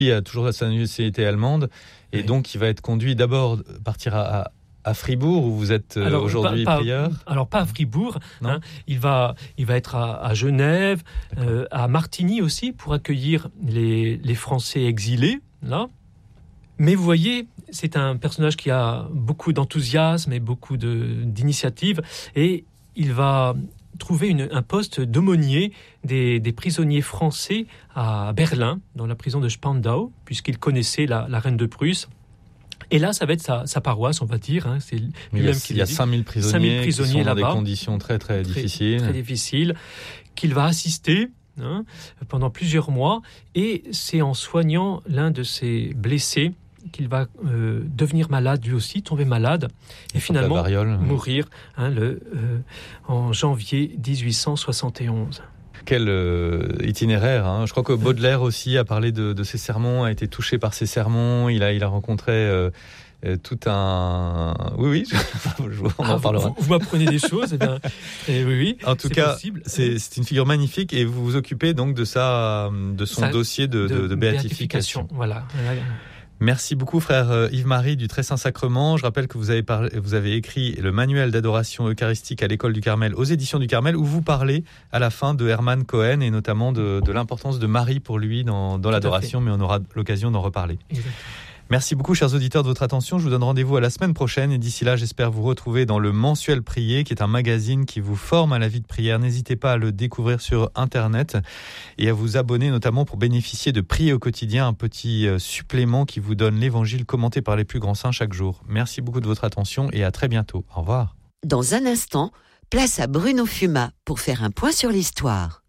Il a toujours sa nationalité allemande et donc il va être conduit d'abord partir à Fribourg où vous êtes aujourd'hui prieur. Alors pas à Fribourg, il va être à Genève, à Martigny aussi pour accueillir les Français exilés là. Mais vous voyez, c'est un personnage qui a beaucoup d'enthousiasme et beaucoup d'initiative et il va trouver un poste d'aumônier des prisonniers français à Berlin, dans la prison de Spandau, puisqu'il connaissait la reine de Prusse. Et là, ça va être sa paroisse, on va dire. C'est lui-même qui il y a 5000 prisonniers qui sont dans des conditions très, très difficiles. Très difficiles, qu'il va assister pendant plusieurs mois. Et c'est en soignant l'un de ses blessés qu'il va devenir malade lui aussi, tomber malade et finalement mourir en janvier 1871. Quel itinéraire, Je crois que Baudelaire aussi a parlé de ses sermons, a été touché par ses sermons. Il a rencontré tout un... Oui, on en parlera. Vous m'apprenez des choses, oui. En tout cas, possible. C'est une figure magnifique et vous vous occupez donc de son dossier de béatification. Voilà. Merci beaucoup, frère Yves-Marie du Très Saint-Sacrement. Je rappelle que vous avez écrit le manuel d'adoration eucharistique à l'école du Carmel aux éditions du Carmel, où vous parlez à la fin de Hermann Cohen et notamment de l'importance de Marie pour lui dans l'adoration, mais on aura l'occasion d'en reparler. Exactement. Merci beaucoup, chers auditeurs, de votre attention. Je vous donne rendez-vous à la semaine prochaine et d'ici là, j'espère vous retrouver dans le Mensuel Prier, qui est un magazine qui vous forme à la vie de prière. N'hésitez pas à le découvrir sur Internet et à vous abonner notamment pour bénéficier de Prier au quotidien, un petit supplément qui vous donne l'évangile commenté par les plus grands saints chaque jour. Merci beaucoup de votre attention et à très bientôt. Au revoir. Dans un instant, place à Bruno Fuma pour faire un point sur l'histoire.